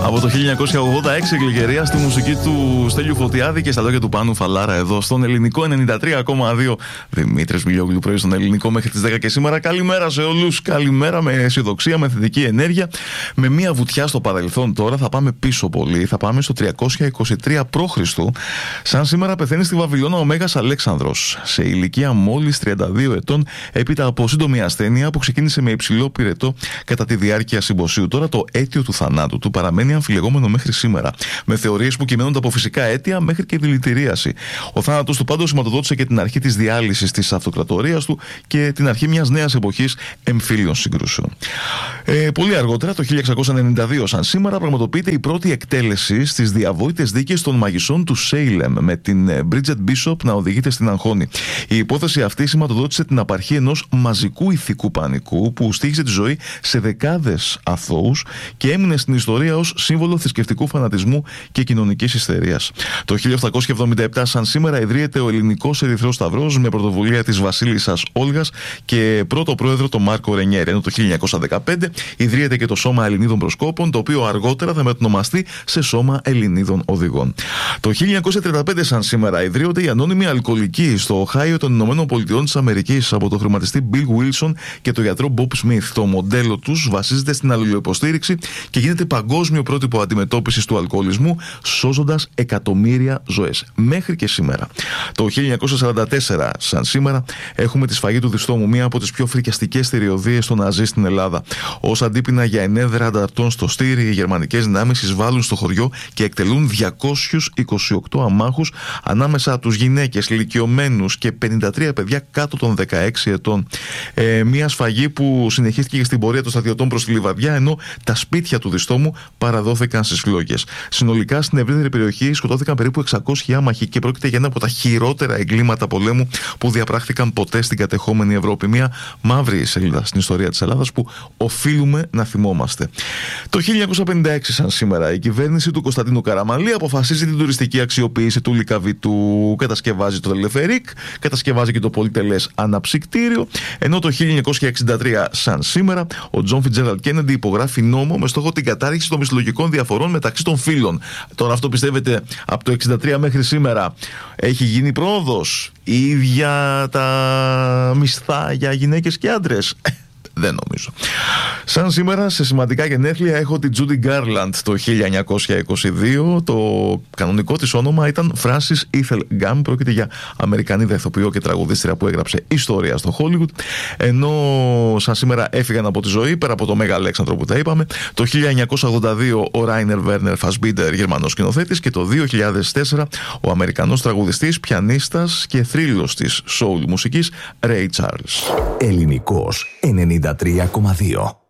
Από το 1986 Γλυκερία στη μουσική του Στέλιου Φωτιάδη και στα λόγια του Πάνου Φαλάρα εδώ στον ελληνικό 93,2. Δημήτρης Μιλιόγλου πρωί στον ελληνικό μέχρι τις 10 και σήμερα. Καλημέρα σε όλους. Καλημέρα με αισιοδοξία, με θετική ενέργεια. Με μια βουτιά στο παρελθόν τώρα θα πάμε πίσω πολύ. Θα πάμε στο 323 π.Χ. Σαν σήμερα πεθαίνει στη Βαβυλώνα ο Μέγας Αλέξανδρος σε ηλικία μόλις 32 ετών έπειτα από σύντομη ασθένεια που ξεκίνησε με υψηλό πυρετό κατά τη διάρκεια συμποσίου. Τώρα το αίτιο του θανάτου του παραμένει αμφιλεγόμενο μέχρι σήμερα, με θεωρίες που κυμαίνονται από φυσικά αίτια μέχρι και δηλητηρίαση. Ο θάνατος του πάντως σηματοδότησε και την αρχή της διάλυσης της αυτοκρατορίας του και την αρχή μιας νέας εποχής εμφύλιων συγκρούσεων. Πολύ αργότερα, το 1692, σαν σήμερα, πραγματοποιείται η πρώτη εκτέλεση στις διαβόητες δίκες των μαγισσών του Σέιλεμ, με την Bridget Bishop να οδηγείται στην αγχώνη. Η υπόθεση αυτή σηματοδότησε την απαρχή ενός μαζικού ηθικού πανικού που στοίχισε τη ζωή σε δεκάδες αθώους και έμεινε στην ιστορία ως σύμβολο θρησκευτικού φανατισμού και κοινωνικής ιστερίας. Το 1877, σαν σήμερα, ιδρύεται ο Ελληνικός Ερυθρός Σταυρός με πρωτοβουλία της Βασίλισσας Όλγας και πρώτο πρόεδρο τον Μάρκο Ρενιέρ. Ενώ το 1915 ιδρύεται και το Σώμα Ελληνίδων Προσκόπων, το οποίο αργότερα θα μετονομαστεί σε Σώμα Ελληνίδων Οδηγών. Το 1935, σαν σήμερα, ιδρύονται οι Ανώνυμοι Αλκοολικοί στο Οχάιο των ΗΠΑ από το χρηματιστή Bill Wilson και το γιατρό Bob Smith. Το μοντέλο τους βασίζεται στην αλληλοϊποστήριξη και γίνεται παγκόσμιο πρότυπο αντιμετώπισης του αλκοολισμού, σώζοντας εκατομμύρια ζωές. Μέχρι και σήμερα. Το 1944, σαν σήμερα, έχουμε τη σφαγή του Διστόμου, μία από τις πιο φρικιαστικές θηριωδίες των Ναζί στην Ελλάδα. Ως αντίπεινα για ενέδρα ανταρτών στο Στήρι, οι γερμανικές δυνάμεις εισβάλλουν στο χωριό και εκτελούν 228 αμάχους, ανάμεσα τους γυναίκες, ηλικιωμένους και 53 παιδιά κάτω των 16 ετών. Μία σφαγή που συνεχίστηκε στην πορεία των στρατιωτών προς τη Λιβαδιά, ενώ τα σπίτια του Διστόμου παραδόθηκαν στις φλόγες. Συνολικά στην ευρύτερη περιοχή σκοτώθηκαν περίπου 600 άμαχοι και πρόκειται για ένα από τα χειρότερα εγκλήματα πολέμου που διαπράχθηκαν ποτέ στην κατεχόμενη Ευρώπη. Μια μαύρη σελίδα στην ιστορία της Ελλάδας που οφείλουμε να θυμόμαστε. Το 1956, σαν σήμερα, η κυβέρνηση του Κωνσταντίνου Καραμανλή αποφασίζει την τουριστική αξιοποίηση του Λυκαβητού. Κατασκευάζει το τελεφερίκ, κατασκευάζει και το πολυτελές αναψυκτήριο. Ενώ το 1963, σαν σήμερα, ο Τζον Φιτζέραλντ Κέννεντι υπογράφει νόμο με στόχο την κατάργηση των μισθολογικών διαφορών μεταξύ των φύλων. Τώρα, αυτό πιστεύετε από το 1963 μέχρι σήμερα έχει γίνει πρόοδος? Ίδια τα μισθά για γυναίκες και άντρες? Δεν νομίζω. Σαν σήμερα, σε σημαντικά γενέθλια, έχω την Τζούντι Γκάρλαντ το 1922. Το κανονικό της όνομα ήταν Frances Ethel Gunn. Πρόκειται για Αμερικανίδα ηθοποιό και τραγουδίστρια που έγραψε ιστορία στο Hollywood. Ενώ σαν σήμερα έφυγαν από τη ζωή, πέρα από το Μέγα Αλέξανδρο που τα είπαμε, το 1982 ο Ράινερ Βέρνερ Φασμπίντερ, Γερμανός σκηνοθέτης, και το 2004 ο Αμερικανός τραγουδιστής, πιανίστας και θρύλος της soul μουσικής Ray Charles. Ελληνικός 93,2.